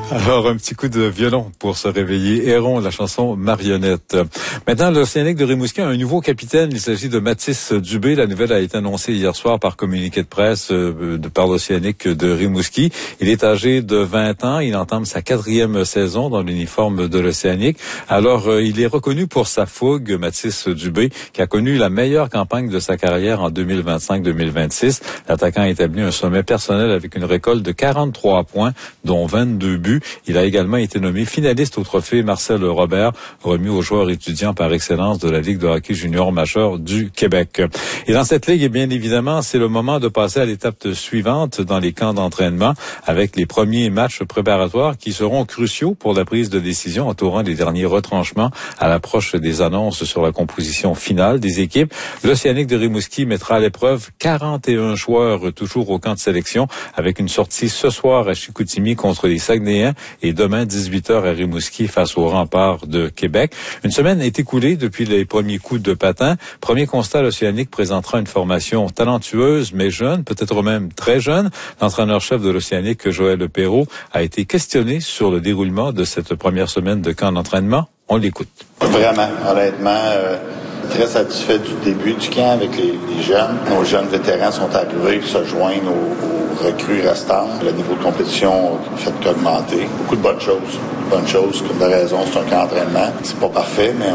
Alors, un petit coup de violon pour se réveiller. Héron, la chanson Marionnette. Maintenant, l'Océanique de Rimouski a un nouveau capitaine. Il s'agit de Mathis Dubé. La nouvelle a été annoncée hier soir par communiqué de presse par l'Océanique de Rimouski. Il est âgé de 20 ans. Il entame sa 4e saison dans l'uniforme de l'Océanique. Alors, il est reconnu pour sa fougue, Mathis Dubé, qui a connu la meilleure campagne de sa carrière en 2025-2026. L'attaquant a établi un sommet personnel avec une récolte de 43 points, dont 22 buts. Il a également été nommé finaliste au trophée Marcel Robert, remis aux joueurs étudiants par excellence de la Ligue de hockey junior majeur du Québec. Et dans cette ligue, bien évidemment, c'est le moment de passer à l'étape suivante dans les camps d'entraînement avec les premiers matchs préparatoires qui seront cruciaux pour la prise de décision entourant les derniers retranchements à l'approche des annonces sur la composition finale des équipes. L'Océanique de Rimouski mettra à l'épreuve 41 joueurs toujours au camp de sélection avec une sortie ce soir à Chicoutimi contre les Saguenayens et demain 18h à Rimouski face au Rempart de Québec. Une semaine est écoulée depuis les premiers coups de patin. Premier constat, l'Océanique présentera une formation talentueuse mais jeune, peut-être même très jeune. L'entraîneur-chef de l'Océanique, Joël Perrault, a été questionné sur le déroulement de cette première semaine de camp d'entraînement. On l'écoute. Vraiment, honnêtement, très satisfait du début du camp avec les jeunes. Nos jeunes vétérans sont arrivés se joindre aux recrues restantes. Le niveau de compétition ne fait qu'augmenter. Beaucoup de bonnes choses. Comme de raison, c'est un camp d'entraînement. C'est pas parfait, mais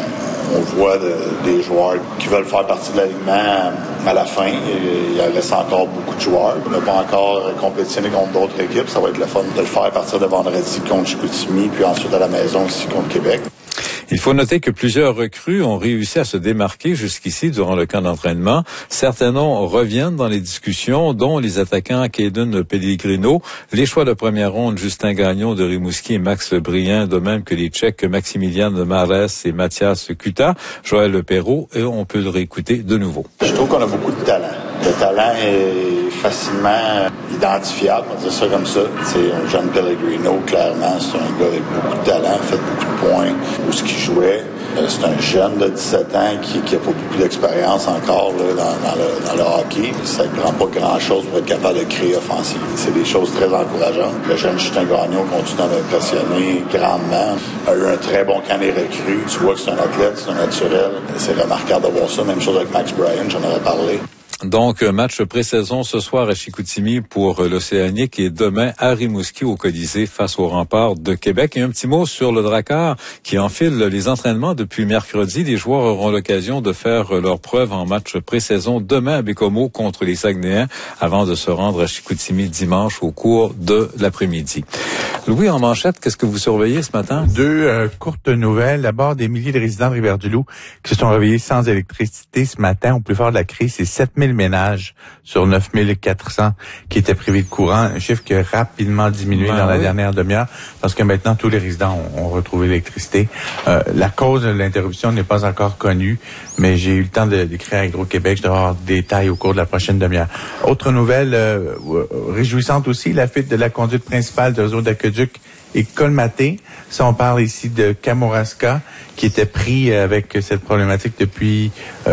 on voit des joueurs qui veulent faire partie de l'alignement à la fin. Il reste encore beaucoup de joueurs. On n'a pas encore compétitionné contre d'autres équipes. Ça va être le fun de le faire à partir de vendredi contre Chicoutimi, puis ensuite à la maison aussi contre Québec. Il faut noter que plusieurs recrues ont réussi à se démarquer jusqu'ici durant le camp d'entraînement. Certains noms reviennent dans les discussions, dont les attaquants Caden Pellegrino, les choix de première ronde Justin Gagnon de Rimouski et Max Briand, de même que les Tchèques Maximilian Marès et Mathias Kuta, Joël Perrault, et on peut le réécouter de nouveau. Je trouve qu'on a beaucoup de talent. Le talent est facilement identifiable, on va dire ça comme ça. C'est un jeune Pellegrino, clairement, c'est un gars avec beaucoup de talent, fait beaucoup de points où ce qu'il jouait. C'est un jeune de 17 ans qui n'a pas beaucoup d'expérience encore là, dans le hockey. Ça ne prend pas grand-chose pour être capable de créer offensif. C'est des choses très encourageantes. Le jeune Justin Gagnon continue à m'impressionner grandement. A eu un très bon camp des recrues. Tu vois que c'est un athlète, c'est un naturel. C'est remarquable de voir ça. Même chose avec Max Briand, j'en avais parlé. Donc, match pré-saison ce soir à Chicoutimi pour l'Océanique et demain à Rimouski au Colisée face au Rempart de Québec. Et un petit mot sur le Drakkar qui enfile les entraînements depuis mercredi. Les joueurs auront l'occasion de faire leur preuve en match pré-saison demain à Bécomo contre les Saguenayens avant de se rendre à Chicoutimi dimanche au cours de l'après-midi. Louis, en manchette, qu'est-ce que vous surveillez ce matin? Deux courtes nouvelles. D'abord, des milliers de résidents de Rivière-du-Loup qui se sont réveillés sans électricité ce matin au plus fort de la crise. C'est 7000 ménages sur 9400 qui étaient privés de courant. Un chiffre qui a rapidement diminué dans la dernière demi-heure parce que maintenant, tous les résidents ont retrouvé l'électricité. La cause de l'interruption n'est pas encore connue, mais j'ai eu le temps d'écrire à Hydro-Québec. Je devrais avoir des détails au cours de la prochaine demi-heure. Autre nouvelle réjouissante aussi, la fuite de la conduite principale du réseau d'aqueduc est colmatée. Ça, on parle ici de Kamouraska, qui était pris avec cette problématique depuis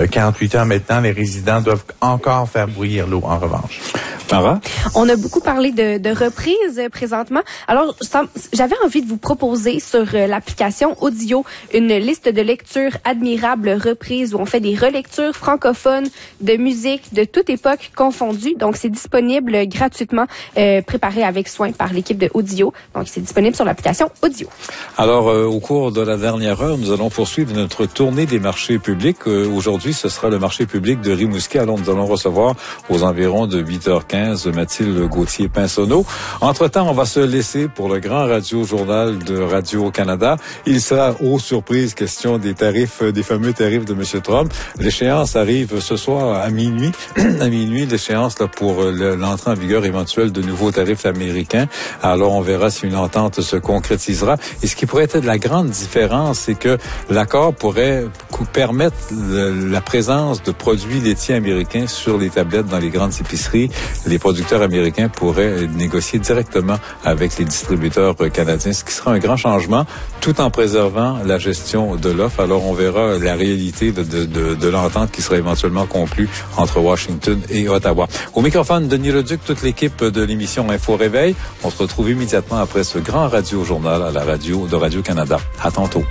48 heures maintenant. Les résidents doivent encore faire bouillir l'eau, en revanche. Sarah? On a beaucoup parlé de reprise présentement. Alors, j'avais envie de vous proposer sur l'application Audio une liste de lectures admirables reprises où on fait des relectures francophones de musique de toute époque confondue. Donc, c'est disponible gratuitement, préparé avec soin par l'équipe de Audio. Donc, c'est disponible sur l'application Audio. Alors, au cours de la dernière heure, nous allons poursuivre notre tournée des marchés publics. Aujourd'hui, ce sera le marché public de Rimouski. Alors, nous allons recevoir aux environs de 8h15 Mathilde Gauthier-Pinsonneau. Entre-temps, on va se laisser pour le grand radio-journal de Radio-Canada. Il sera, aux surprises, question des tarifs, des fameux tarifs de M. Trump. L'échéance arrive ce soir à minuit. À minuit, l'échéance là pour l'entrée en vigueur éventuelle de nouveaux tarifs américains. Alors, on verra si une entente se concrétisera. Et ce qui pourrait être de la grande différence, c'est que l'accord pourrait permettre la présence de produits laitiers américains sur les tablettes dans les grandes épiceries. les producteurs américains pourraient négocier directement avec les distributeurs canadiens, ce qui sera un grand changement, tout en préservant la gestion de l'offre. Alors, on verra la réalité de l'entente qui sera éventuellement conclue entre Washington et Ottawa. Au microphone, Denis Leduc, toute l'équipe de l'émission Info Réveil. On se retrouve immédiatement après ce grand radio-journal à la radio de Radio-Canada. À tantôt.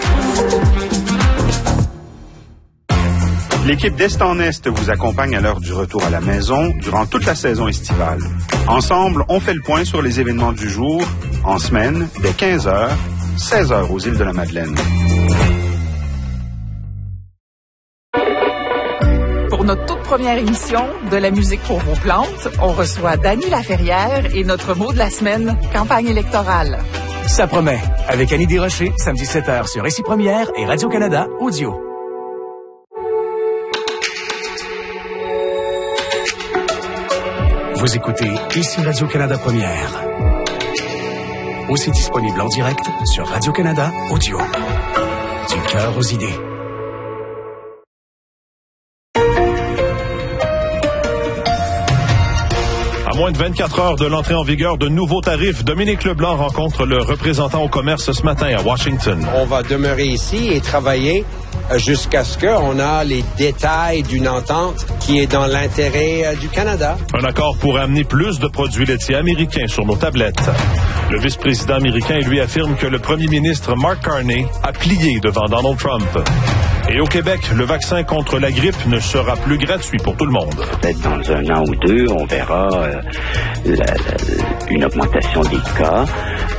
L'équipe d'Est en Est vous accompagne à l'heure du retour à la maison durant toute la saison estivale. Ensemble, on fait le point sur les événements du jour, en semaine, dès 15h, 16h aux îles de la Madeleine. Pour notre toute première émission de la musique pour vos plantes, on reçoit Dany Laferrière et notre mot de la semaine, campagne électorale. Ça promet. Avec Annie Desrochers, samedi 7h sur Ici Première et Radio-Canada Audio. Vous écoutez Ici Radio-Canada Première. Aussi disponible en direct sur Radio-Canada Audio. Du cœur aux idées. À moins de 24 heures de l'entrée en vigueur de nouveaux tarifs, Dominique Leblanc rencontre le représentant au commerce ce matin à Washington. On va demeurer ici et travailler jusqu'à ce qu'on a les détails d'une entente qui est dans l'intérêt du Canada. Un accord pourrait amener plus de produits laitiers américains sur nos tablettes. Le vice-président américain, lui, affirme que le premier ministre Mark Carney a plié devant Donald Trump. Et au Québec, le vaccin contre la grippe ne sera plus gratuit pour tout le monde. Peut-être dans un an ou deux, on verra une augmentation des cas.